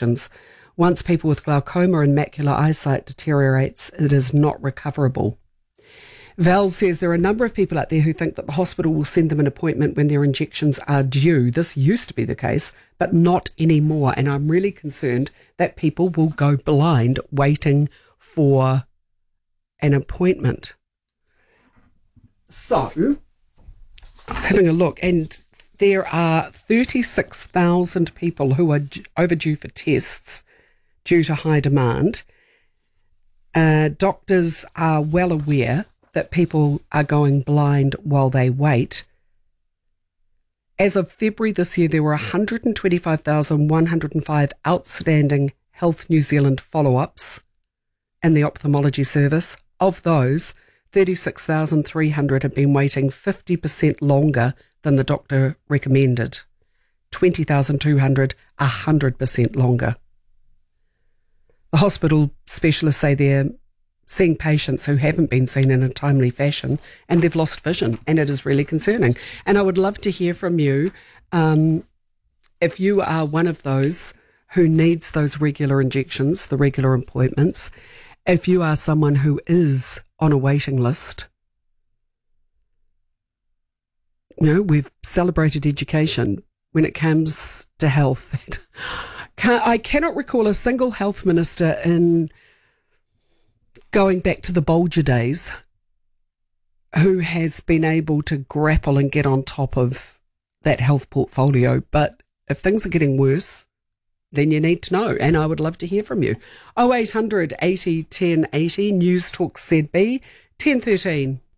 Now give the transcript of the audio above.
injections. Once people with glaucoma and macular eyesight deteriorates, it is not recoverable. Val says there are a number of people out there who think that the hospital will send them an appointment when their injections are due. This used to be the case, but not anymore. And I'm really concerned that people will go blind waiting for an appointment. So, I was having a look, and there are 36,000 people who are overdue for tests due to high demand. Doctors are well aware that people are going blind while they wait. As of February this year, there were 125,105 outstanding Health New Zealand follow-ups in the ophthalmology service. Of those, 36,300 have been waiting 50% longer than the doctor recommended. 20,200, 100% longer. The hospital specialists say they're seeing patients who haven't been seen in a timely fashion, and they've lost vision, and it is really concerning. And I would love to hear from you if you are one of those who needs those regular injections, the regular appointments, if you are someone who is on a waiting list. You know, we've celebrated education. When it comes to health, I cannot recall a single health minister in going back to the Bolger days who has been able to grapple and get on top of that health portfolio. But if things are getting worse, then you need to know, and I would love to hear from you. 0800 80 10 80, News Talk ZB, 1013.